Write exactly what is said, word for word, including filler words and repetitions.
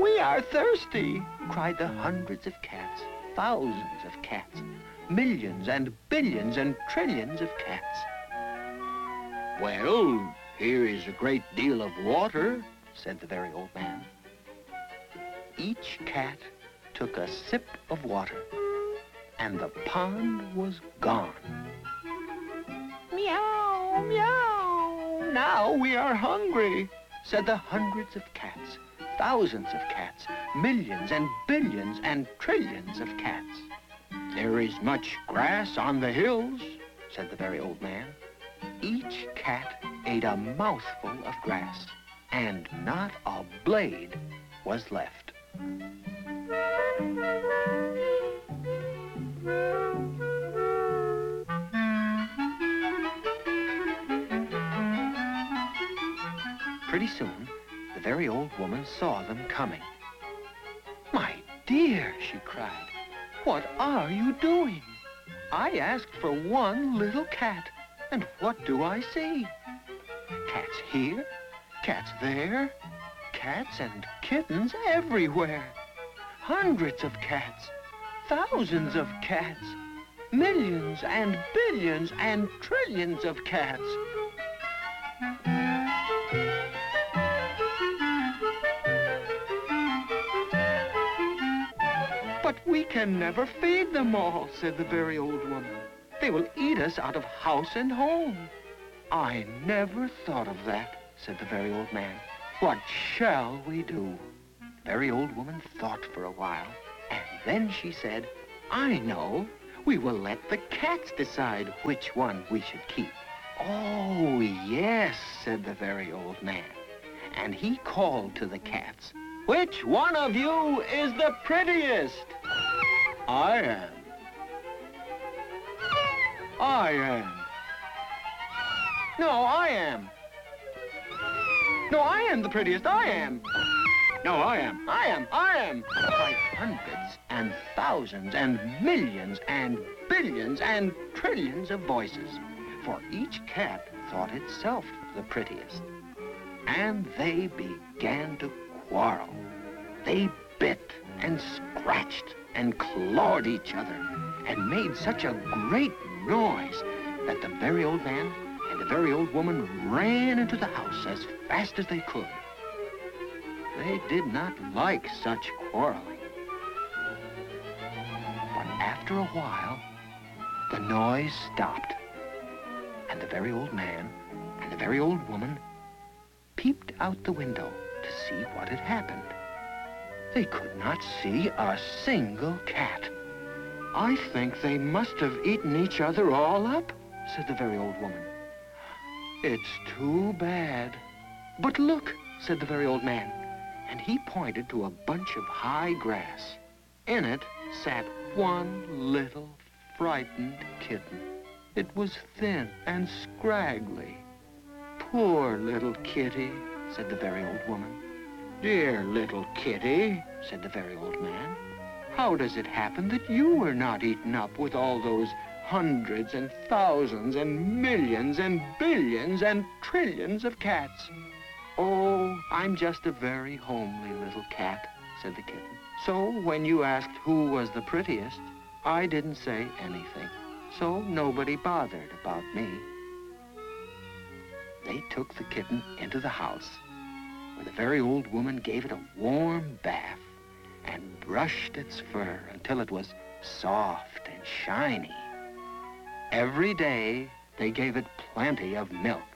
We are thirsty, cried the hundreds of cats, thousands of cats, millions and billions and trillions of cats. Well, here is a great deal of water, said the very old man. Each cat took a sip of water, and the pond was gone. Meow, meow, now we are hungry, said the hundreds of cats, thousands of cats, millions and billions and trillions of cats. There is much grass on the hills, said the very old man. Each cat ate a mouthful of grass, and not a blade was left. Pretty soon, the very old woman saw them coming. My dear, she cried, what are you doing? I asked for one little cat, and what do I see? Cats here, cats there, cats and kittens everywhere. Hundreds of cats, thousands of cats, millions and billions and trillions of cats. But we can never feed them all, said the very old woman. They will eat us out of house and home. I never thought of that, said the very old man. What shall we do? The very old woman thought for a while, and then she said, I know. We will let the cats decide which one we should keep. Oh, yes, said the very old man. And he called to the cats, which one of you is the prettiest? I am. I am. No, I am. No, I am the prettiest. I am. No, I am. I am. I am. By hundreds and thousands and millions and billions and trillions of voices. For each cat thought itself the prettiest. And they began to quarrel. They bit and scratched and clawed each other and made such a great noise that the very old man and the very old woman ran into the house as fast as they could. They did not like such quarreling. But after a while, the noise stopped, and the very old man and the very old woman peeped out the window to see what had happened. They could not see a single cat. I think they must have eaten each other all up, said the very old woman. It's too bad. But look, said the very old man, and he pointed to a bunch of high grass. In it sat one little frightened kitten. It was thin and scraggly. Poor little kitty, said the very old woman. Dear little kitty, said the very old man. How does it happen that you were not eaten up with all those hundreds and thousands and millions and billions and trillions of cats? Oh, I'm just a very homely little cat, said the kitten. So when you asked who was the prettiest, I didn't say anything. So nobody bothered about me. They took the kitten into the house, where the very old woman gave it a warm bath and brushed its fur until it was soft and shiny. Every day, they gave it plenty of milk.